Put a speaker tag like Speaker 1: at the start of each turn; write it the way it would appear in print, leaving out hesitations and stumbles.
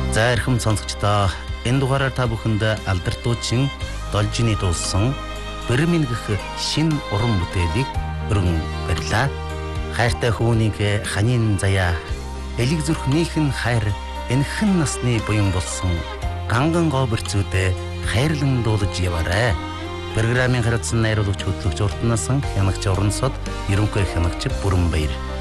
Speaker 1: За эрхэм сонсогчдоо энэ дугаараар та бүхэнд алдардуучин Должины дуулсан Бэрмин гэх шин уран бүтээлийг өргөн барьлаа. Хайртай хүүнийг ханийн заяа элэг зүрхнийхэн хайр энхэн насны буян болсон ганган говэрцүүдэ хайрлан дуулж яваарай. Программын хариуцсан найруулагч хөтлөгч Уртнасан хянагч Орон сод ерөнхий хянагч Бүрэн Баяр.